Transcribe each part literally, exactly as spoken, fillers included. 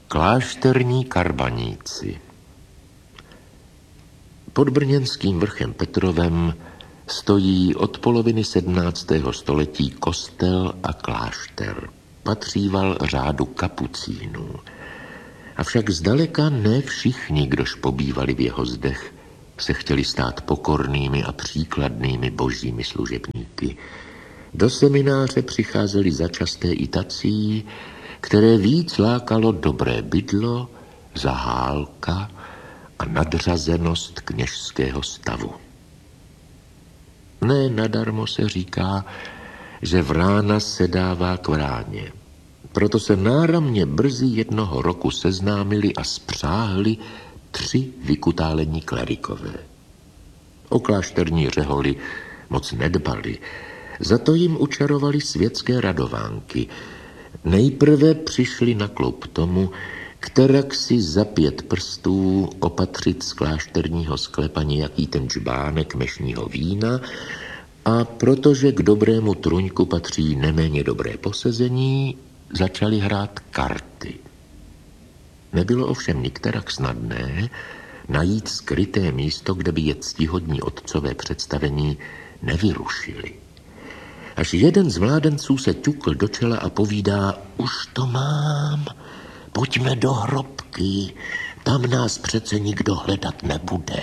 Klášterní karbaníci. Pod brněnským vrchem Petrovem stojí od poloviny sedmnáctého století kostel a klášter. Patříval řádu kapucínů. Avšak zdaleka ne všichni, kdož pobývali v jeho zdech, se chtěli stát pokornými a příkladnými božími služebníky. Do semináře přicházeli začasté i tací, které víc lákalo dobré bydlo, zahálka a nadřazenost kněžského stavu. Ne nadarmo se říká, že vrána se dává k vráně. Proto se náramně brzy jednoho roku seznámili a spřáhli tři vykutálení klerikové. O klášterní řeholi moc nedbali, za to jim učarovali světské radovánky. Nejprve přišli na kloup tomu, kterak si za pět prstů opatřit z klášterního sklepa nějaký ten džbánek mešního vína, a protože k dobrému truňku patří neméně dobré posezení, začali hrát karty. Nebylo ovšem nikterak snadné najít skryté místo, kde by je ctihodní otcové představení nevyrušili. Až jeden z mládenců se ťukl do čela a povídá: už to mám, pojďme do hrobky, tam nás přece nikdo hledat nebude.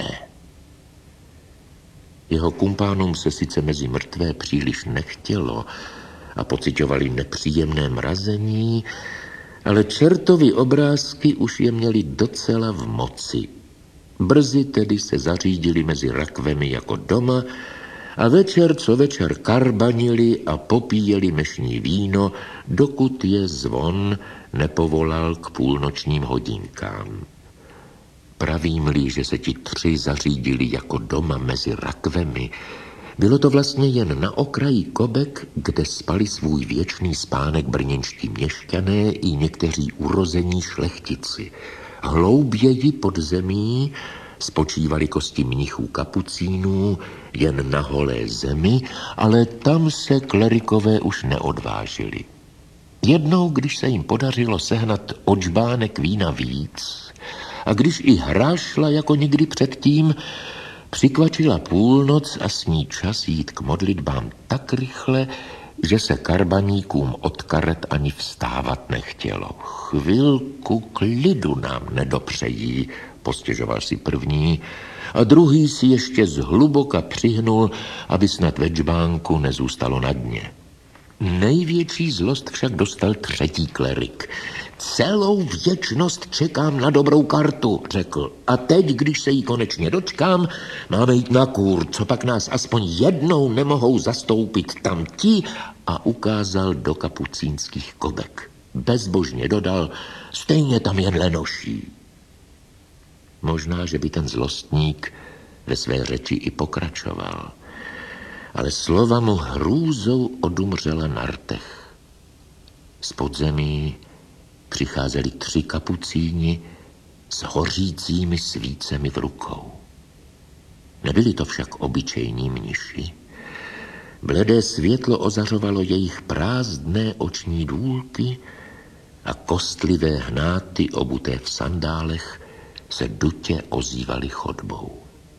Jeho kumpánům se sice mezi mrtvé příliš nechtělo a pociťovali nepříjemné mrazení, ale čertovy obrázky už je měli docela v moci. Brzy tedy se zařídili mezi rakvemi jako doma a večer co večer karbanili a popíjeli mešní víno, dokud je zvon nepovolal k půlnočním hodinkám. Pravím-li, že se ti tři zařídili jako doma mezi rakvemi, bylo to vlastně jen na okraji kobek, kde spali svůj věčný spánek brněnští měšťané i někteří urození šlechtici. Hlouběji pod zemí spočívali kosti mnichů kapucínů jen na holé zemi, ale tam se klerikové už neodvážili. Jednou, když se jim podařilo sehnat o džbánek vína víc a když i hra šla jako nikdy předtím, přikvačila půlnoc a s ní čas jít k modlitbám tak rychle, že se karbaníkům od karet ani vstávat nechtělo. Chvilku klidu nám nedopřejí, postěžoval si první, a druhý si ještě zhluboka přihnul, aby snad ve džbánku nezůstalo na dně. Největší zlost však dostal třetí klerik. Celou věčnost čekám na dobrou kartu, řekl. A teď, když se jí konečně dočkám, máme jít na kůr, co pak nás aspoň jednou nemohou zastoupit tam ti, a ukázal do kapucínských kobek. Bezbožně dodal, stejně tam jen lenoší. Možná, že by ten zlostník ve své řeči i pokračoval, ale slova mu hrůzou odumřela na rtech. Z podzemí přicházeli tři kapucíni s hořícími svícemi v rukou. Nebyli to však obyčejní mniši. Bledé světlo ozařovalo jejich prázdné oční důlky a kostlivé hnáty obuté v sandálech se dutě ozývaly chodbou.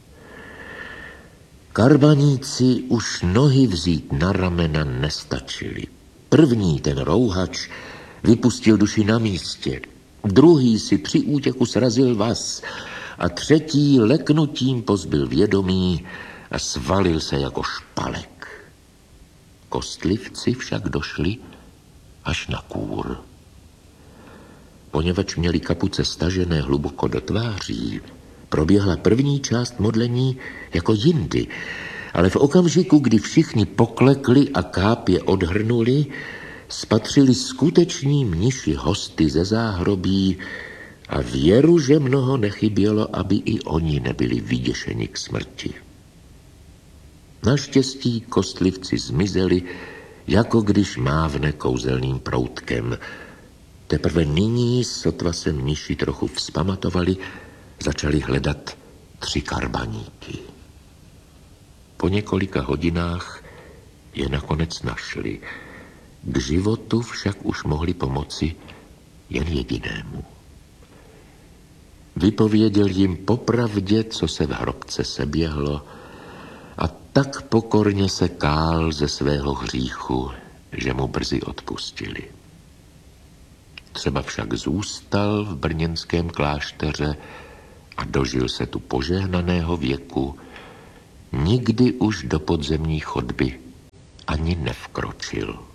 Karbaníci už nohy vzít na ramena nestačili. První, ten rouhač, vypustil duši na místě, druhý si při útěku srazil vaz a třetí leknutím pozbyl vědomí a svalil se jako špalek. Kostlivci však došli až na kůr. Poněvadž měli kapuce stažené hluboko do tváří, proběhla první část modlení jako jindy, ale v okamžiku, kdy všichni poklekli a kápě odhrnuli, spatřili skuteční mniši hosty ze záhrobí a věru, že mnoho nechybělo, aby i oni nebyli vyděšeni k smrti. Naštěstí kostlivci zmizeli, jako když mávne kouzelným proutkem. Teprve nyní, sotva se mniši trochu vzpamatovali, začali hledat tři karbaníky. Po několika hodinách je nakonec našli. K životu však už mohli pomoci jen jedinému. Vypověděl jim popravdě, co se v hrobce seběhlo, a tak pokorně se kál ze svého hříchu, že mu brzy odpustili. Třeba však zůstal v brněnském klášteře a dožil se tu požehnaného věku, nikdy už do podzemní chodby ani nevkročil.